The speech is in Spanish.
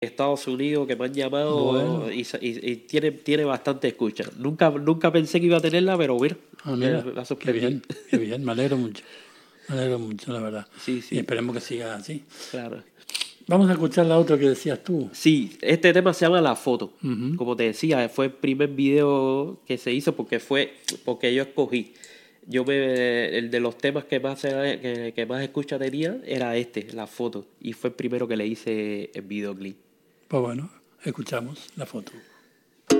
Estados Unidos que me han llamado Bueno. y tiene bastante escucha. Nunca pensé que iba a tenerla, pero bueno, Mira, me ha qué sorprendido. bien, me alegro mucho. Me alegro mucho, la verdad. Sí, Y sí, esperemos que siga así. claro. Vamos a escuchar la otra que decías tú. Sí, este tema se llama La Foto. Ujú. Como te decía, fue el primer video que se hizo porque yo escogí. El de los temas que más escucha tenía era La Foto. Y fue el primero que le hice el videoclip. Pues bueno, escuchamos la foto.